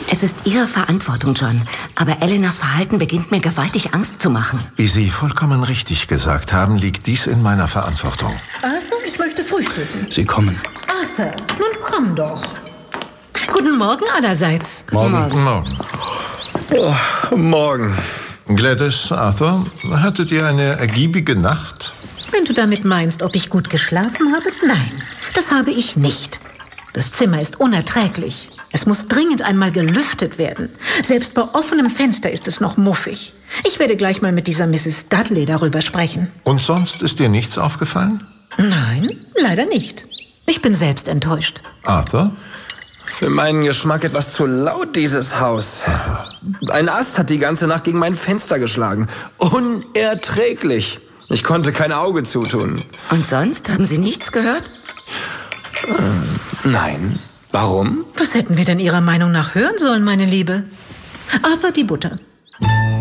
Es ist Ihre Verantwortung, John. Aber Eleanors Verhalten beginnt mir gewaltig Angst zu machen. Wie Sie vollkommen richtig gesagt haben, liegt dies in meiner Verantwortung. Arthur, ich möchte frühstücken. Sie kommen. Arthur, nun komm doch. Guten Morgen allerseits. Morgen. Morgen. Gladys, Arthur, hattet ihr eine ergiebige Nacht? Wenn du damit meinst, ob ich gut geschlafen habe, nein, das habe ich nicht. Das Zimmer ist unerträglich. Es muss dringend einmal gelüftet werden. Selbst bei offenem Fenster ist es noch muffig. Ich werde gleich mal mit dieser Mrs. Dudley darüber sprechen. Und sonst ist dir nichts aufgefallen? Nein, leider nicht. Ich bin selbst enttäuscht. Arthur? Für meinen Geschmack etwas zu laut, dieses Haus. Ein Ast hat die ganze Nacht gegen mein Fenster geschlagen. Unerträglich. Ich konnte kein Auge zutun. Und sonst? Haben Sie nichts gehört? Nein. Warum? Was hätten wir denn Ihrer Meinung nach hören sollen, meine Liebe? Arthur, die Butter.